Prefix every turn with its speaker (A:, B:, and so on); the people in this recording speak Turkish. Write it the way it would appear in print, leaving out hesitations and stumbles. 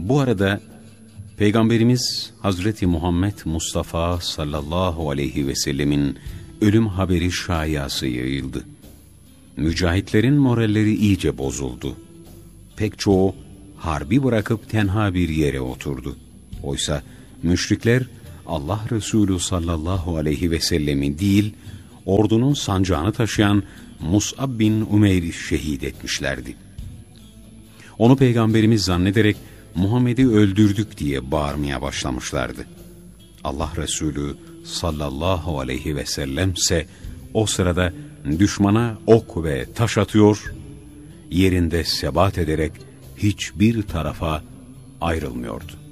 A: Bu arada Peygamberimiz Hazreti Muhammed Mustafa sallallahu aleyhi ve sellemin ölüm haberi şayiası yayıldı. Mücahitlerin moralleri iyice bozuldu. Pek çoğu harbi bırakıp tenha bir yere oturdu. Oysa müşrikler Allah Resulü sallallahu aleyhi ve sellemi değil, ordunun sancağını taşıyan Mus'ab bin Umeyr'i şehit etmişlerdi. Onu Peygamberimiz zannederek Muhammed'i öldürdük diye bağırmaya başlamışlardı. Allah Resulü sallallahu aleyhi ve sellemse o sırada düşmana ok ve taş atıyor, yerinde sebat ederek hiçbir tarafa ayrılmıyordu.